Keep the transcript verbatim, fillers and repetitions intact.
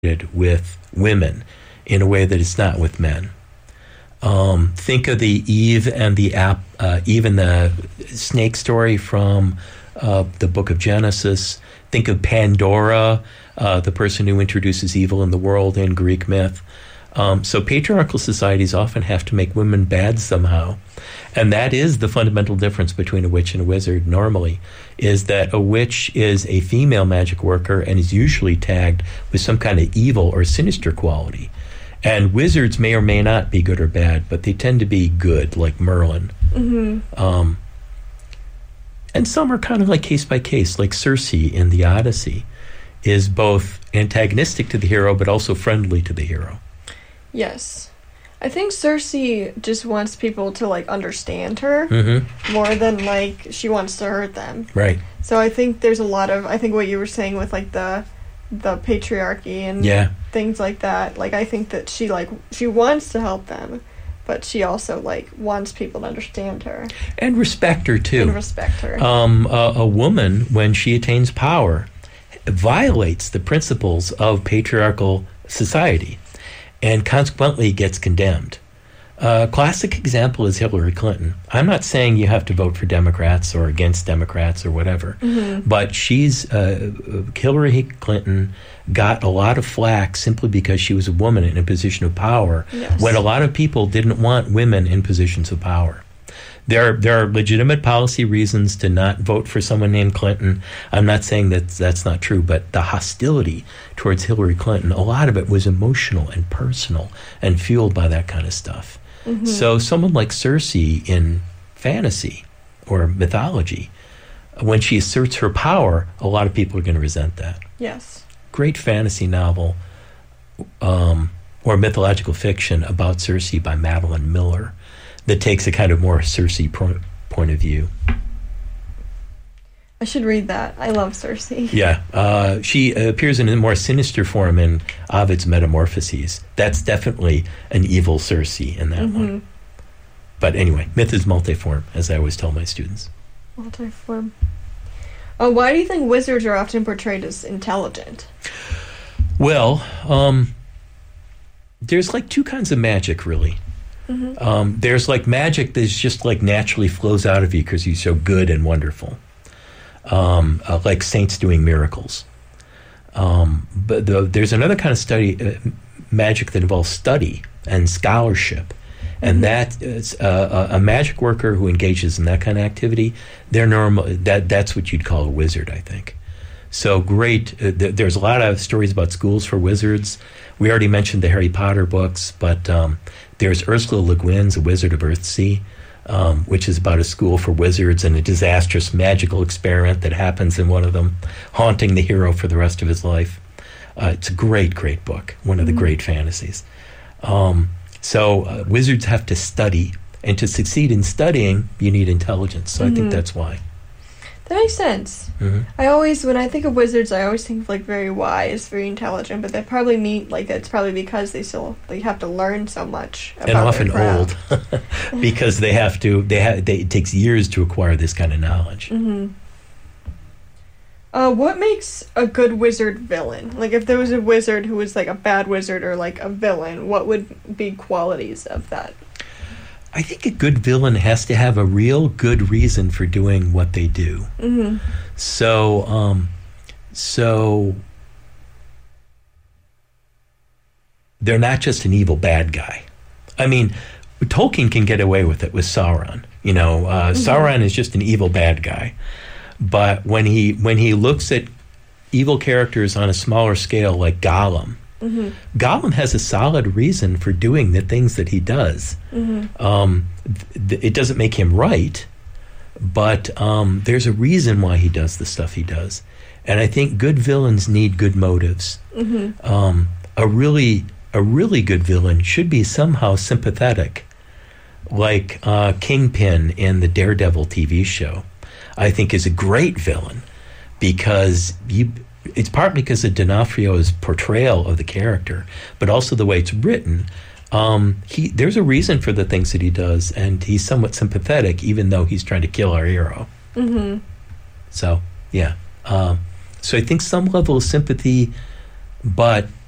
with women in a way that it's not with men. Um, think of the Eve and the app, uh, Eve and the snake story from uh, the book of Genesis. Think of Pandora, uh, the person who introduces evil in the world in Greek myth. Um, so patriarchal societies often have to make women bad somehow. And that is the fundamental difference between a witch and a wizard normally, is that a witch is a female magic worker and is usually tagged with some kind of evil or sinister quality. And wizards may or may not be good or bad, but they tend to be good, like Merlin. Mm-hmm. Um, and some are kind of like case by case, like Circe in the Odyssey is both antagonistic to the hero, but also friendly to the hero. Yes. I think Circe just wants people to, like, understand her mm-hmm. more than, like, she wants to hurt them. Right. So I think there's a lot of, I think what you were saying with, like, the the patriarchy and yeah. things like that, like, I think that she, like, she wants to help them, but she also, like, wants people to understand her. And respect her, too. And respect her. Um, a, a woman, when she attains power, violates the principles of patriarchal society and consequently gets condemned. A classic example is Hillary Clinton. I'm not saying you have to vote for Democrats or against Democrats or whatever, mm-hmm. but she's uh, Hillary Clinton got a lot of flack simply because she was a woman in a position of power, yes. when a lot of people didn't want women in positions of power. There are, there are legitimate policy reasons to not vote for someone named Clinton. I'm not saying that that's not true, but the hostility towards Hillary Clinton, a lot of it was emotional and personal and fueled by that kind of stuff. Mm-hmm. So someone like Circe in fantasy or mythology, when she asserts her power, a lot of people are going to resent that. Yes. Great fantasy novel um, or mythological fiction about Circe by Madeline Miller that takes a kind of more Circe pro- point of view. I should read that. I love Circe. Yeah. Uh, she appears in a more sinister form in Ovid's Metamorphoses. That's definitely an evil Circe in that mm-hmm. one. But anyway, myth is multiform, as I always tell my students. Multiform. Uh, why do you think wizards are often portrayed as intelligent? Well, um, there's like two kinds of magic, really. Mm-hmm. Um, there's like magic that's just like naturally flows out of you because you're so good and wonderful. Um, uh, like saints doing miracles. Um, but the, there's another kind of study, uh, magic that involves study and scholarship. And mm-hmm. that is uh, a, a magic worker who engages in that kind of activity, they're normal. That that's what you'd call a wizard, I think. So great. Uh, th- there's a lot of stories about schools for wizards. We already mentioned the Harry Potter books, but um, there's Ursula Le Guin's A Wizard of Earthsea, um, which is about a school for wizards and a disastrous magical experiment that happens in one of them, haunting the hero for the rest of his life. Uh, it's a great, great book, one of mm-hmm. the great fantasies. Um, so uh, wizards have to study, and to succeed in studying, you need intelligence. So mm-hmm. I think that's why. That makes sense. Mm-hmm. I always, when I think of wizards, I always think of, like, very wise, very intelligent, but they probably mean, like, it's probably because they still, they have to learn so much about and often their old, because they have to, they have, they, it takes years to acquire this kind of knowledge. Mm-hmm. Uh, what makes a good wizard villain? Like, if there was a wizard who was, like, a bad wizard or, like, a villain, what would be qualities of that? I think a good villain has to have a real good reason for doing what they do. Mm-hmm. So, um, so they're not just an evil bad guy. I mean, Tolkien can get away with it with Sauron. You know, uh, mm-hmm. Sauron is just an evil bad guy. But when he when he looks at evil characters on a smaller scale, like Gollum, mm-hmm. Gollum has a solid reason for doing the things that he does. Mm-hmm. Um, th- it doesn't make him right, but um, there's a reason why he does the stuff he does. And I think good villains need good motives. Mm-hmm. Um, a really a really good villain should be somehow sympathetic, like uh, Kingpin in the Daredevil T V show. I think is a great villain because you. It's partly because of D'Onofrio's portrayal of the character, but also the way it's written. Um, he there's a reason for the things that he does, and he's somewhat sympathetic, even though he's trying to kill our hero. Mm-hmm. So, yeah. Um, so I think some level of sympathy, but